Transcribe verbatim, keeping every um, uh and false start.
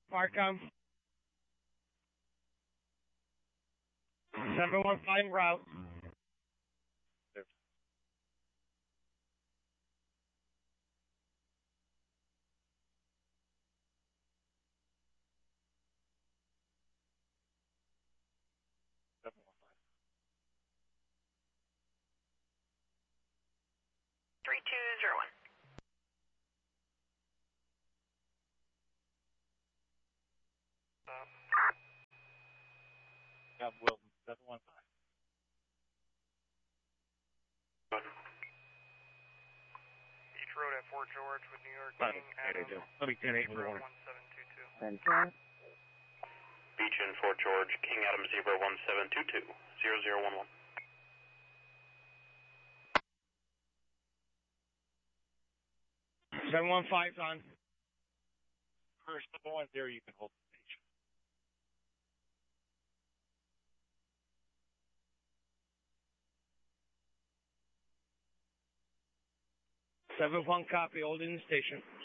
Markham. seven one five route. three two zero one. Uh, yeah, Wilton, seven one five. Beach Road at Fort George with New York Let King, me Adam, Let me ten eight zero one. one seven two two. ten ten. Beach in Fort George, King Adam Zebra one seven two two, zero zero one one. seven one five's on. First, seven one zero, you can hold the station. seven one copy, holding the station.